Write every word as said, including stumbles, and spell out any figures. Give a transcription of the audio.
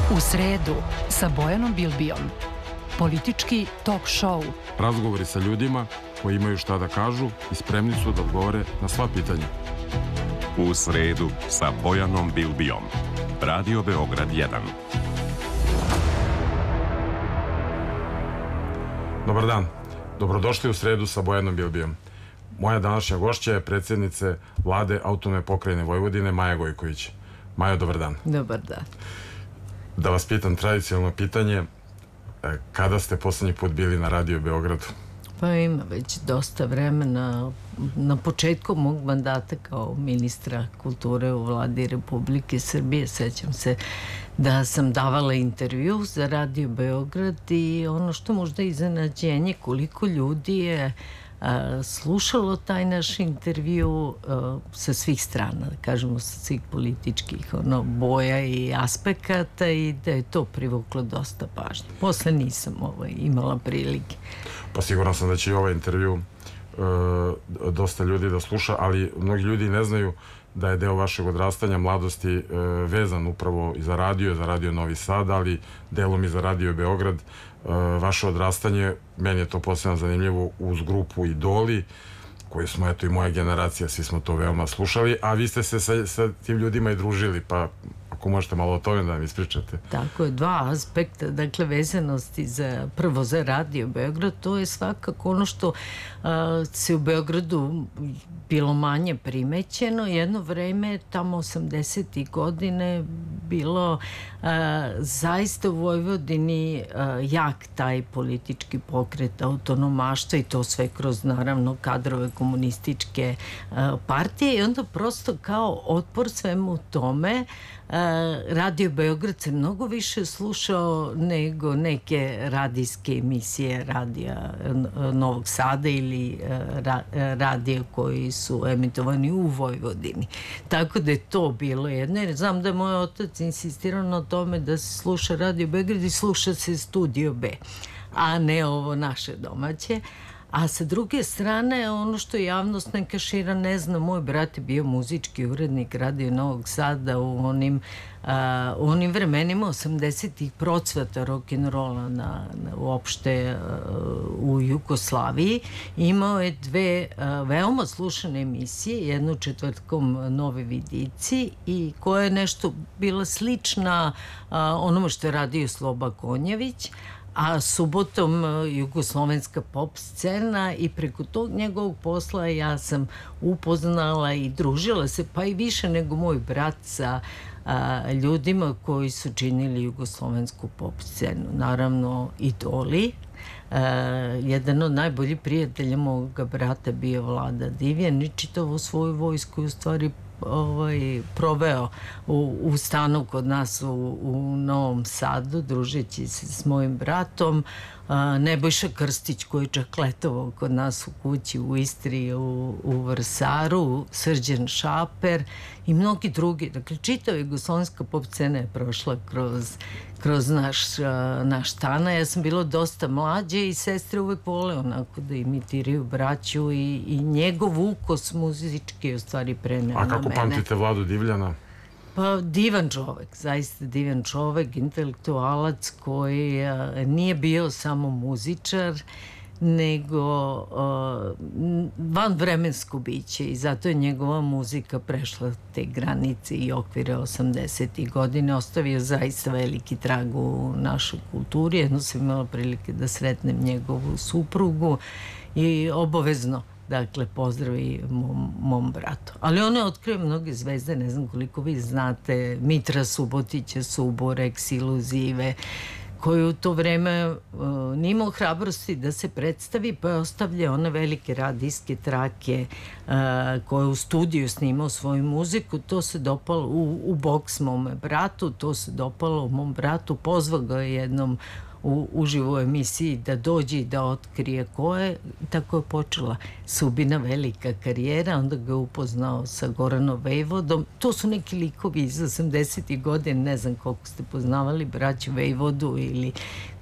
U sredu sa Bojanom Bilbijom. Politički talk show. Razgovori sa ljudima koji imaju šta da kažu i spremni su da odgovore na sva pitanja. U sredu sa Bojanom Bilbijom. Radio Beograd jedan. Dobar dan. Dobrodošli u sredu sa Bojanom Bilbijom. Moja današnja gošća je predsjednice Vlade Autonomne pokrajine Vojvodine, Maja Gojković. Majo, dobar dan. Dobar dan. Da vas pitam tradicionalno pitanje, kada ste poslednji put bili na Radio Beogradu? Pa ima već dosta vremena. Na početku mog mandata kao ministra kulture u Vladi Republike Srbije sećam se da sam davala intervju za Radio Beograd i ono što možda iznenađenje koliko ljudi je a, slušalo taj naš intervju a, sa svih strana, da kažemo sa svih političkih ono, boja i aspekata i da je to privuklo dosta pažnje. Posle nisam ovaj, imala prilike. Pa siguran sam da će i ovaj intervju e, dosta ljudi da sluša, ali mnogi ljudi ne znaju da je deo vašeg odrastanja, mladosti e, vezan upravo i za radio, za Radio Novi Sad, ali delom i za Radio Beograd. E, vaše odrastanje, meni je to posebno zanimljivo, uz grupu Idoli, koju smo, eto i moja generacija, svi smo to veoma slušali, a vi ste se sa, sa tim ljudima i družili, pa ako možete malo o tome da mi ispričate. Tako je, dva aspekta, dakle vezanosti za, prvo za Radio Beograd, to je svakako ono što a, se u Beogradu bilo manje primećeno. Jedno vreme, tamo osamdesetih godine, bilo a, zaista u Vojvodini a, jak taj politički pokret autonomaštva i to sve kroz naravno kadrove komunističke a, partije i onda prosto kao otpor svemu tome Radio Beograd se mnogo više slušao nego neke radijske emisije Radija Novog Sada ili ra, radija koji su emitovani u Vojvodini. Tako da je to bilo jedno, jer znam da je moj otac insistirao na tome da se sluša Radio Beograd i sluša se Studio B, a ne ovo naše domaće. A sa druge strane, ono što javnost ne kašira, ne znam, moj brat je bio muzički urednik Radio Novog Sada u onim, a, u onim vremenima osamdesetih procvata rock'n'rolla na, na, uopšte a, u Jugoslaviji. Imao je dve a, veoma slušane emisije, jednu četvrtkom Novi vidici i koja je nešto bila slična a, onome što je radio Sloba Konjević, a subotom jugoslovenska pop scena i preko tog njegovog posla ja sam upoznala i družila se pa i više nego moj brat sa a, ljudima koji su činili jugoslovensku pop scenu. Naravno Idoli. Uh, jedan od najboljih prijatelja moga brata bio Vlada Divjan i čitavu svoju vojsku u stvari ovaj, proveo u, u stanu kod nas u, u Novom Sadu, družeći se s mojim bratom. Uh, Nebojša Krstić koji je čak letovao kod nas u kući u Istri, u, u Vrsaru, Srđan Šaper i mnogi drugi. Dakle, čitava jugoslovenska pop scena je prošla kroz, kroz naš, uh, naš stana. Ja sam bila dosta mlađe i sestre uvek vole onako da imitiraju braću i, i njegov ukus muzički je u stvari preneo na mene. A kako pamtite Vladu Divljana? Pa divan čovek, zaista divan čovek, intelektualac koji a, nije bio samo muzičar, nego a, vanvremensko biće i zato je njegova muzika prešla te granice i okvire osamdesetih godine, ostavio zaista veliki trag u našoj kulturi. Jedno sam imala prilike da sretnem njegovu suprugu i obavezno dakle, pozdravi mom, mom bratu. Ali on je otkrio mnoge zvezde, ne znam koliko vi znate, Mitra Subotića, Suborex, Iluzive, koji u to vreme uh, nije imao hrabrosti da se predstavi, pa je ostavljao one velike radijske trake uh, koje u studiju snimao svoju muziku. To se dopalo u, u boks mome bratu, to se dopalo mom bratu, pozvao ga jednom u uživo emisiji da dođe i da otkrije ko je. Tako je počela Subina velika karijera, onda ga je upoznao sa Goranom Vejvodom. To su neki likovi iz osamdesetih godina, ne znam koliko ste poznavali braću Vejvodu ili